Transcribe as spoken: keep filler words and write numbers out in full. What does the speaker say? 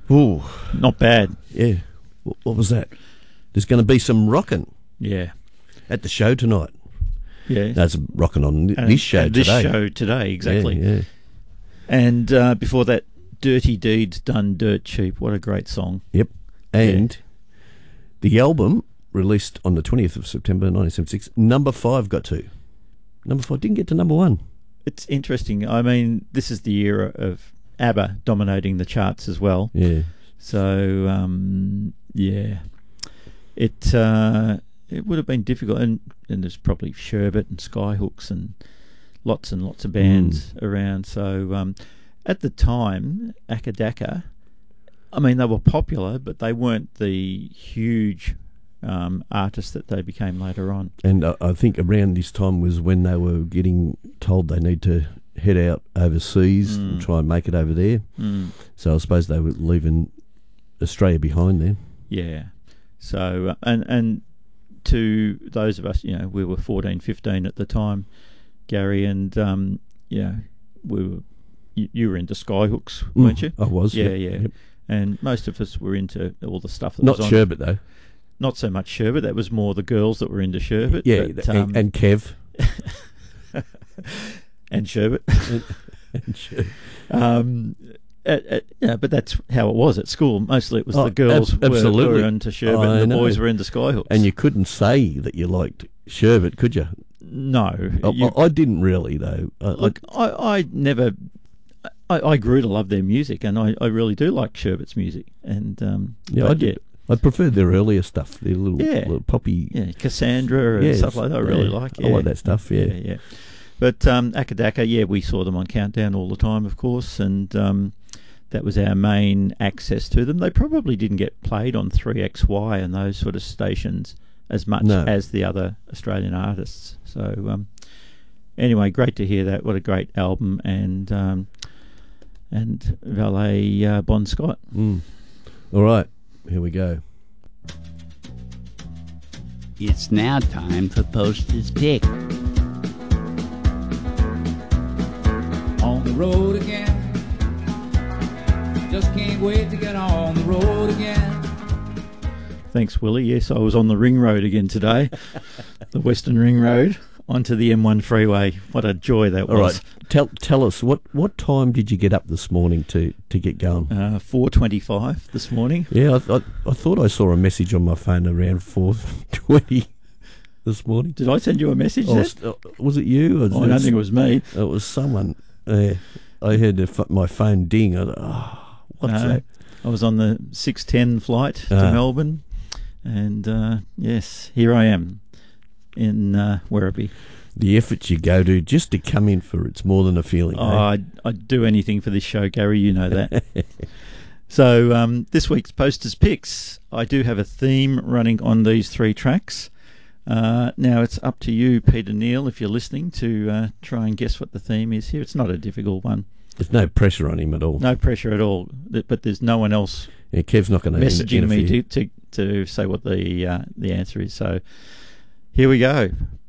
Ooh, Not bad. yeah. Wh- What was that? There's going to be some rocking Yeah. at the show tonight. Yeah. There's rocking on th- And- this show and this today. show today, exactly. Yeah, yeah. And uh, before that, Dirty Deeds Done Dirt Cheap. What a great song. Yep. And the album released on the twentieth of September nineteen seventy-six, number five got to. Number five didn't get to number one. It's interesting. I mean, this is the era of ABBA dominating the charts as well. Yeah. So, um, yeah. It uh, it would have been difficult. And, and there's probably Sherbet and Skyhooks and lots and lots of bands Mm. around. So, um, at the time, Akadaka, I mean, they were popular, but they weren't the huge um, artists that they became later on. And uh, I think around this time was when they were getting told they need to head out overseas Mm. and try and make it over there. Mm. So I suppose they were leaving Australia behind then. Yeah. So, uh, and and to those of us, you know, we were fourteen, fifteen at the time, Gary, and, um, yeah, we were, you, you were into Skyhooks, weren't you? I was. Yeah, yep, yeah. yep. And most of us were into all the stuff that Not was on. Sherbet, though. Not so much Sherbet. That was more the girls that were into Sherbet. Yeah, but, and, um, and Kev. and Sherbet. And Sherbet. um, at, at, yeah, but that's how it was at school. Mostly it was Oh, the girls ab- were, absolutely. were into Sherbet I and the know. boys were into Skyhooks. And you couldn't say that you liked Sherbet, could you? No. I, you- I, I didn't really, though. I, Look, I, I never... I, I grew to love their music, and I, I really do like Sherbet's music. And um, yeah, but I did. I preferred their earlier stuff, their little, Yeah. little poppy. Yeah, Cassandra and Yeah, stuff like that. I really yeah, like. I Yeah. like that stuff, yeah. yeah, yeah. But um, Akadaka, yeah, we saw them on Countdown all the time, of course, and um, that was our main access to them. They probably didn't get played on three X Y and those sort of stations as much No. as the other Australian artists. So um, anyway, great to hear that. What a great album, and um, and Valet uh, Bon Scott. Mm. All right, here we go. It's now time for Poster's Pick. On the road again. Just can't wait to get on the road again. Thanks, Willie. Yes, I was on the ring road again today, the Western Ring Road, onto the M one freeway. What a joy that All was. right, tell tell us what, what time did you get up this morning to, to get going? Uh, four twenty-five this morning. Yeah, I, I I thought I saw a message on my phone around four twenty this morning. Did I send you a message Oh, then? was, uh, was it you? Or Oh, I don't think it was me. It was someone. Uh, I heard the, ph- my phone ding. I thought, oh, what's No, that? I was on the six ten flight to Ah. Melbourne, and uh, yes, here I am in uh, Werribee. The effort you go to just to come in for it's more than a feeling. Oh, eh? I'd, I'd do anything for this show, Gary. You know that. So um, this week's Posters Picks, I do have a theme running on these three tracks. Uh, now it's up to you, Peter Neal, if you're listening, to uh, try and guess what the theme is here. It's not a difficult one. There's no pressure on him at all. No pressure at all. Th- But there's no one else Yeah, Kev's not going to messaging me interfere. to, to, to say what the uh, the answer is. So here we go.